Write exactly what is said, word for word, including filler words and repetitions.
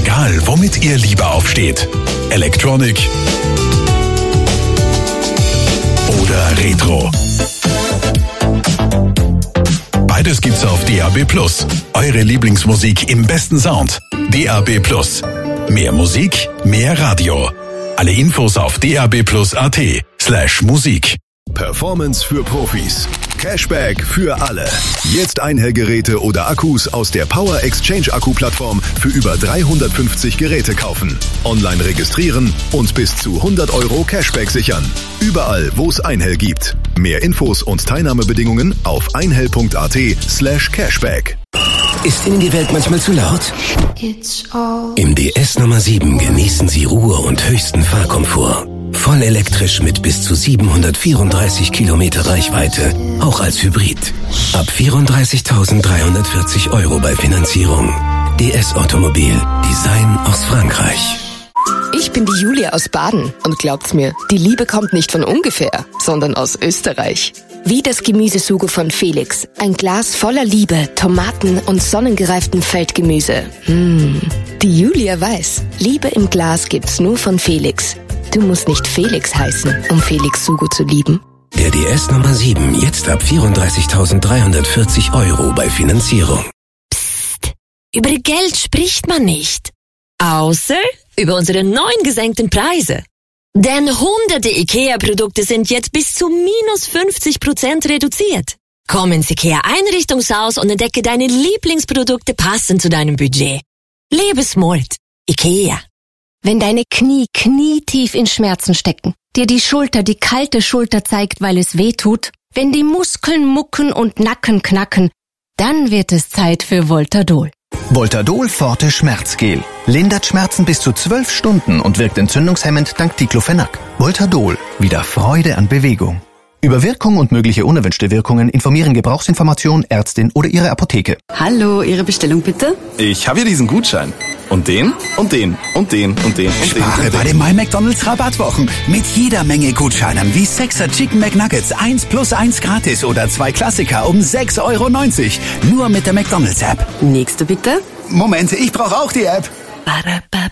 Egal, womit ihr lieber aufsteht. Electronic oder Retro. Beides gibt's auf D A B plus. Eure Lieblingsmusik im besten Sound. D A B plus. Mehr Musik, mehr Radio. Alle Infos auf dab+at slash Musik. Performance für Profis. Cashback für alle. Jetzt Einhellgeräte oder Akkus aus der Power Exchange Akku-Plattform für über dreihundertfünfzig Geräte kaufen. Online registrieren und bis zu hundert Euro Cashback sichern. Überall, wo es Einhell gibt. Mehr Infos und Teilnahmebedingungen auf einhell.at slash Cashback. Ist Ihnen die Welt manchmal zu laut? Im D S Nummer sieben genießen Sie Ruhe und höchsten Fahrkomfort. Voll elektrisch mit bis zu siebenhundertvierunddreißig Kilometer Reichweite, auch als Hybrid. Ab vierunddreißigtausenddreihundertvierzig Euro bei Finanzierung. D S Automobil, Design aus Frankreich. Ich bin die Julia aus Baden und glaubt's mir, die Liebe kommt nicht von ungefähr, sondern aus Österreich. Wie das Gemüsesugo von Felix. Ein Glas voller Liebe, Tomaten und sonnengereiftem Feldgemüse. Mmh. Die Julia weiß, Liebe im Glas gibt's nur von Felix. Du musst nicht Felix heißen, um Felix Sugo zu lieben. Der D S Nummer sieben, jetzt ab vierunddreißigtausenddreihundertvierzig Euro bei Finanzierung. Psst, über Geld spricht man nicht. Außer über unsere neuen gesenkten Preise. Denn hunderte IKEA-Produkte sind jetzt bis zu minus fünfzig Prozent reduziert. Komm ins IKEA-Einrichtungshaus und entdecke deine Lieblingsprodukte passend zu deinem Budget. Lebe smart. IKEA. Wenn deine Knie knietief in Schmerzen stecken, dir die Schulter die kalte Schulter zeigt, weil es weh tut, wenn die Muskeln mucken und Nacken knacken, dann wird es Zeit für Voltadol. Voltadol Forte Schmerzgel. Lindert Schmerzen bis zu zwölf Stunden und wirkt entzündungshemmend dank Diclofenac. Voltadol. Wieder Freude an Bewegung. Über Wirkung und mögliche unerwünschte Wirkungen informieren Gebrauchsinformation, Ärztin oder Ihre Apotheke. Hallo, Ihre Bestellung bitte? Ich habe hier diesen Gutschein. Und den, und den, und den, und den, und den. Spare bei den MyMcDonald's Rabattwochen. Mit jeder Menge Gutscheinen wie sechser Chicken McNuggets eins plus eins gratis oder zwei Klassiker um sechs Euro neunzig. Nur mit der McDonald's App. Nächste bitte. Moment, ich brauche auch die App. Ba-da-ba-ba.